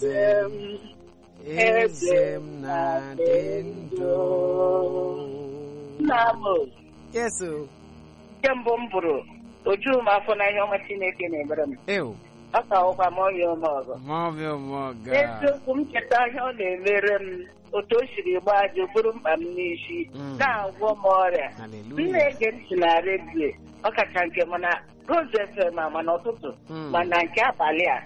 Ezem na dendo. Namo. Yes. Kembo m bụrụ oju m afọ na ihe ọma Chineke na-emere m. Ọ ka ọkwa m ọya ọma ọzọ. Eziokwu m cheta ihe ọ na-emere m otu o siri gbaa ajọ bụrụ mkpa m n'isi na-agwọ m ọrịa. M na-ege ntị na redio ọkacha nke m na Rose FM ma n'ụtụtụ ma na nke abalị a.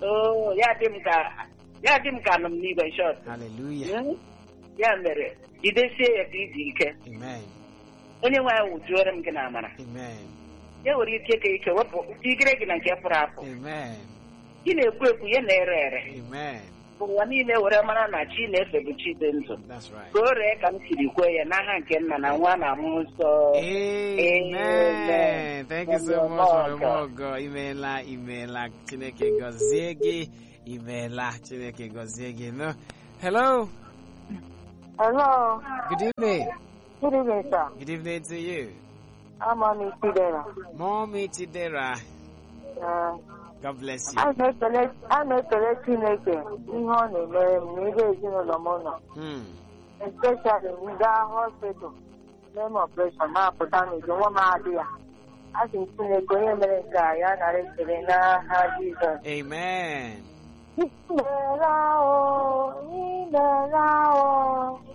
Ya dị m ka nọ m n'igwe shọt. Ya mere jidesie ya ka iji ike. Onye nwe anyị wujuore m gị na amara. Ya nwere ike ka ike wepụ tigere gị na nke pụrụ apụ. Ị na-ekwu ekwu ya na-ere ere. Ụwa niile were mara na chi na-efe bụ chi dị ndụ. Ka o ree ka m siri kwee ya n'aha nke nna na nwa na mmụọ nsọ. Amen. Thank you so much, Mogo. Imeela. Chineke gọzie gị. Imeela. Chineke gọzie gị. No. Hello. Hello. Good evening. Good evening, sir. Good evening to you. I'm Mommy Tidera. Mommy Tidera. God bless you. I'm na-ekele Chineke ihe ọ na-emere m n'ebe ezinụlọ m nọ. Especially ndị hospital na-eme operation na-apụta n'udo nwa m adị ya. Asị m Chineke onye mere nke a ya nara ekele n'aha Jizọs. Amen. Imeela o,